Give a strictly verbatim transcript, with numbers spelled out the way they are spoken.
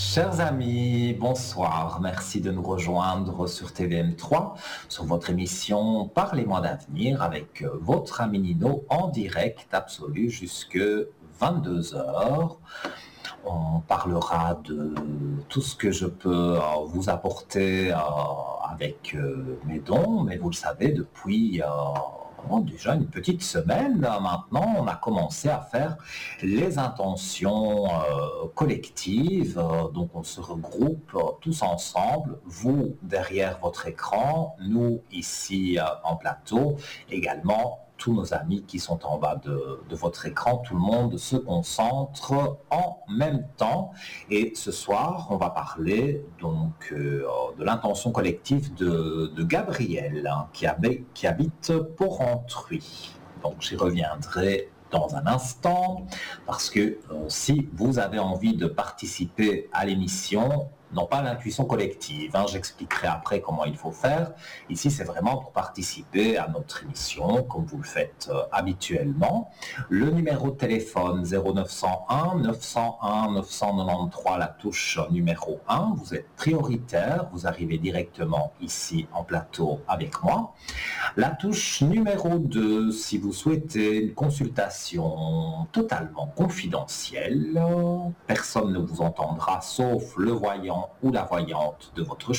Chers amis, bonsoir. Merci de nous rejoindre sur T V M trois, sur votre émission Parlez-moi d'avenir avec euh, votre ami Nino en direct absolu jusque vingt-deux heures. On parlera de tout ce que je peux euh, vous apporter euh, avec euh, mes dons, mais vous le savez, depuis euh, oh, déjà une petite semaine euh, maintenant, on a commencé à faire les intentions euh, collectives. Euh, donc on se regroupe euh, tous ensemble, vous derrière votre écran, nous ici euh, en plateau, également tous nos amis qui sont en bas de, de votre écran, tout le monde se concentre en même temps. Et ce soir, on va parler donc euh, de l'intention collective de, de Gabriel, hein, qui, habite, qui habite Porrentruy. Donc j'y reviendrai dans un instant, parce que euh, si vous avez envie de participer à l'émission, non pas l'intuition collective, hein, j'expliquerai après comment il faut faire. Ici, c'est vraiment pour participer à notre émission, comme vous le faites euh, habituellement. Le numéro de téléphone zéro neuf cent un neuf cent un neuf cent quatre-vingt-treize, la touche numéro un. Vous êtes prioritaire, vous arrivez directement ici en plateau avec moi. La touche numéro deux, si vous souhaitez une consultation totalement confidentielle, personne ne vous entendra sauf le voyant ou la voyante de votre